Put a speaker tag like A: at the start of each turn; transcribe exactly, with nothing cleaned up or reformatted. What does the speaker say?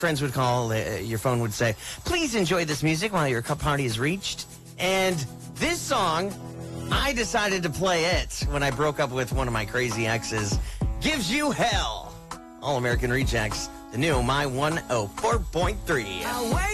A: friends would call, uh, your phone would say, please enjoy this music while your cup party is reached. And this song, I decided to play it when I broke up with one of my crazy exes. Gives You Hell. All American Rejects, the new My one oh four point three.